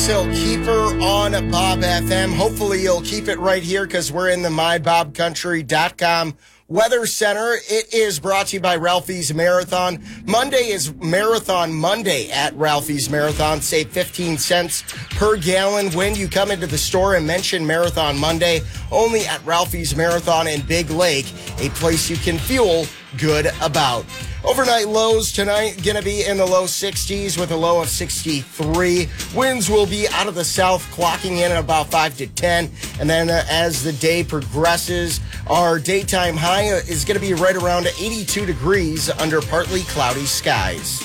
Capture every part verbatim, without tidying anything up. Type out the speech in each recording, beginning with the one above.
Alex Hill, keeper on Bob F M. Hopefully you'll keep it right here because we're in the my bob country dot com Weather Center. It is brought to you by Ralphie's Marathon. Monday is Marathon Monday at Ralphie's Marathon. Save fifteen cents per gallon when you come into the store and mention Marathon Monday. Only at Ralphie's Marathon in Big Lake, a place you can feel good about. Overnight lows tonight going to be in the low sixties with a low of sixty-three. Winds will be out of the south, clocking in at about five to ten. And then uh, as the day progresses, our daytime high is going to be right around eighty-two degrees under partly cloudy skies.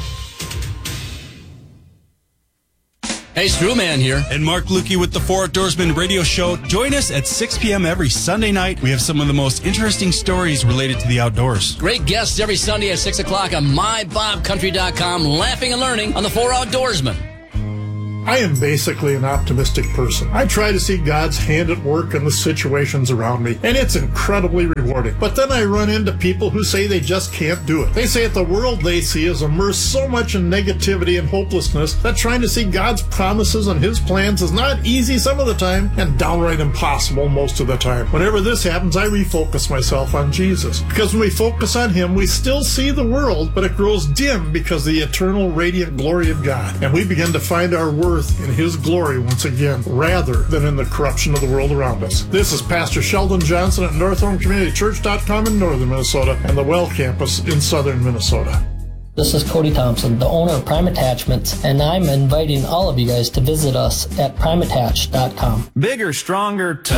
Hey, Screwman here. And Mark Lukey with the Four Outdoorsmen Radio Show. Join us at six p.m. every Sunday night. We have some of the most interesting stories related to the outdoors. Great guests every Sunday at six o'clock on my bob country dot com, laughing and learning on the Four Outdoorsmen. I am basically an optimistic person. I try to see God's hand at work in the situations around me, and it's incredibly rewarding. But then I run into people who say they just can't do it. They say that the world they see is immersed so much in negativity and hopelessness that trying to see God's promises and His plans is not easy some of the time and downright impossible most of the time. Whenever this happens, I refocus myself on Jesus. Because when we focus on Him, we still see the world, but it grows dim because of the eternal radiant glory of God. And we begin to find our worth in His glory once again, rather than in the corruption of the world around us. This is Pastor Sheldon Johnson at Northhorn Community Church dot com in northern Minnesota and the Well Campus in southern Minnesota. This is Cody Thompson, the owner of Prime Attachments, and I'm inviting all of you guys to visit us at prime attach dot com. Bigger, stronger, tougher.